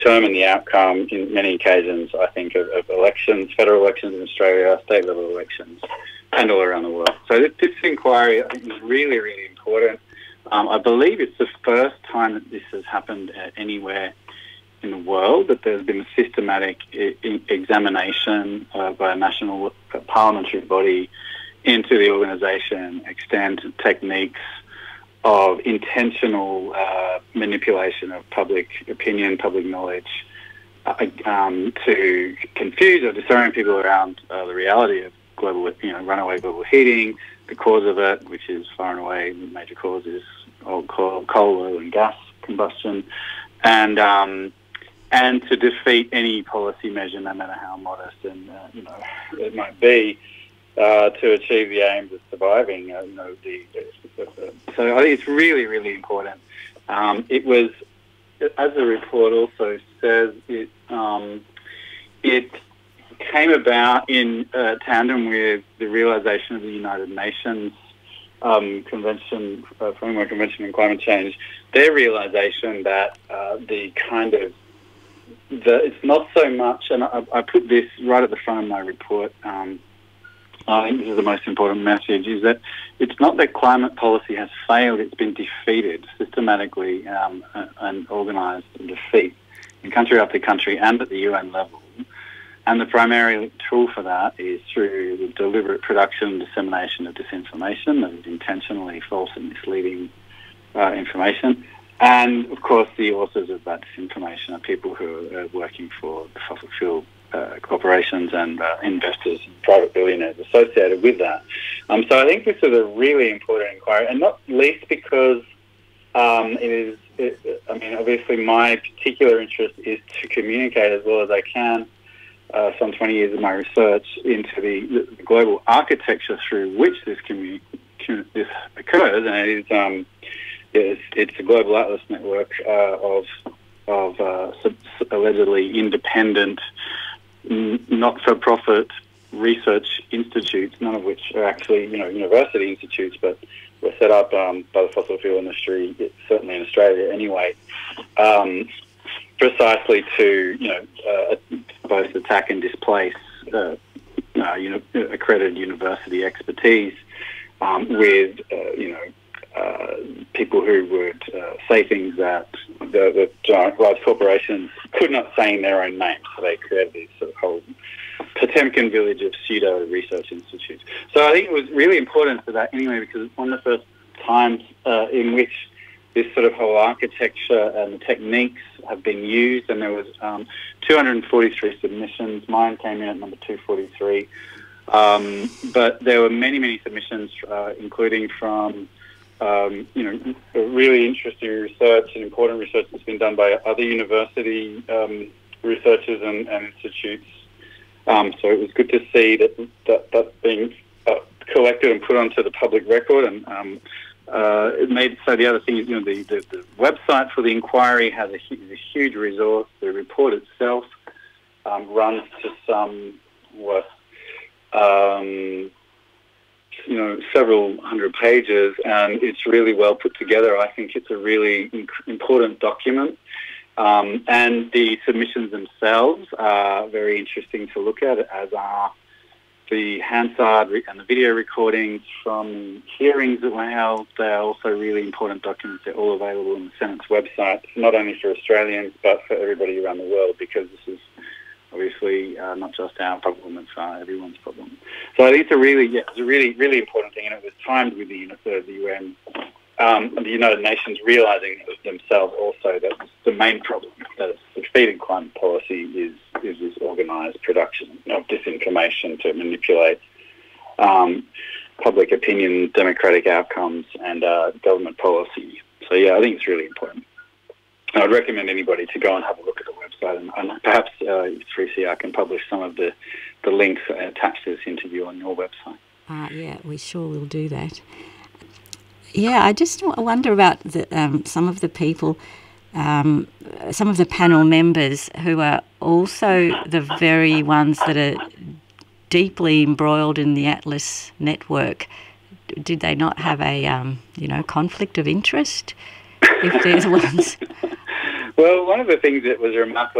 determine the outcome in many occasions, I think, of elections, federal elections in Australia, state level elections, and all around the world. So this inquiry, I think, is really, really important. I believe it's the first time that this has happened anywhere in the world, that there's been a systematic examination by a national parliamentary body into the organisation, extent, techniques of intentional manipulation of public opinion, public knowledge, to confuse or disorient people around the reality of global, runaway global heating, the cause of it, which is far and away the major cause is coal, oil, and gas combustion, and to defeat any policy measure, no matter how modest and it might be, to achieve the aims of surviving. So I think it's really, really important. It was, as the report also says, it came about in tandem with the realisation of the United Nations Framework Convention on Climate Change, their realisation that it's not so much, and I put this right at the front of my report, I think this is the most important message, is that it's not that climate policy has failed, it's been defeated systematically and organised defeat in country after country and at the UN level. And the primary tool for that is through the deliberate production and dissemination of disinformation, that is intentionally false and misleading information. And, of course, the authors of that disinformation are people who are working for the fossil fuel corporations and investors and private billionaires associated with that. So I think this is a really important inquiry, and not least because obviously my particular interest is to communicate as well as I can some 20 years of my research into the global architecture through which this occurs, and it's a global atlas network of allegedly independent, not-for-profit research institutes, none of which are actually university institutes, but were set up by the fossil fuel industry, certainly in Australia anyway, precisely to both attack and displace accredited university expertise with people who would say things that the large corporations could not say in their own name. So they created this sort of whole Potemkin village of pseudo research institutes. So I think it was really important for that anyway, because it's one of the first times in which this sort of whole architecture and the techniques have been used, and there was 243 submissions. Mine came in at number 243. But there were many, many submissions, including from really interesting research and important research that's been done by other university researchers and institutes. So it was good to see that being collected and put onto the public record. And it made, so the other thing is, the website for the inquiry has a huge resource. The report itself runs to some several hundred pages, and it's really well put together. I think it's a really important document. And the submissions themselves are very interesting to look at, as are the Hansard and the video recordings from hearings that were held. They're also really important documents. They're all available on the Senate's website, not only for Australians, but for everybody around the world, because this is obviously not just our problem, it's everyone's problem. So I think it's a really, really important thing, and it was timed with the UN, the United Nations realising themselves also that the main problem that it's defeating climate policy is this organised production of disinformation to manipulate public opinion, democratic outcomes, and government policy. So yeah, I think it's really important. I would recommend anybody to go and have a look at the website, and perhaps 3CR can publish some of the links attached to this interview on your website. Yeah, we sure will do that. Yeah, I just wonder about some of the people, some of the panel members who are also the very ones that are deeply embroiled in the Atlas network. Did they not have a conflict of interest? If there's ones. Well, one of the things that was remarkable